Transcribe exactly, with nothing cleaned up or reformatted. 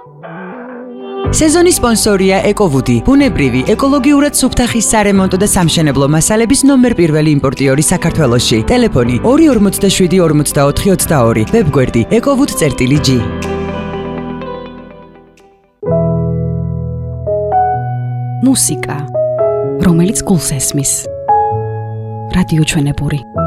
სეზონის სპონსორია ეკოვუდი, ბუნებრივი, ეკოლოგიურად სუფთა ხის სარემონტო და სამშენებლო მასალების ნომერ პირველი იმპორტიორი საქართველოში. ტელეფონი ორი ორმოცდაშვიდი ორმოცდაოთხი ოცდაორი, ვებგვერდი ეკოვუდ.გი. მუსიკა, რომელიც გულს ესმის. რადიო ჩვენებური.